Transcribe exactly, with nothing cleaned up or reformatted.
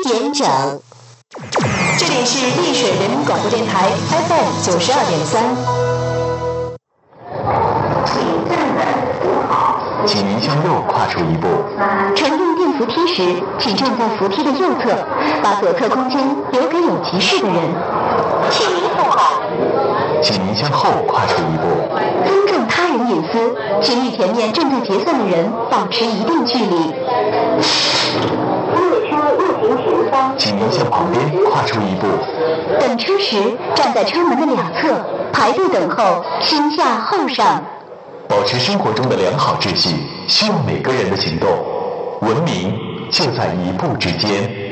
点整。这里是丽水人民广播电台 F M 九十二点三。 请站稳扶好， 请您向右跨出一步。 乘用电扶梯时，请站在扶梯的右侧，把左侧空间留给有急事的人。 请您扶好， 请您向后跨出一步。 尊重他人隐私，请与前面正在结算的人保持一定距离。 列车运行前方， 请您向旁边跨出一步。 等车时，站在车门的两侧，排队等候，先下后上。 保持生活中的良好秩序，需要每个人的行动。文明就在一步之间。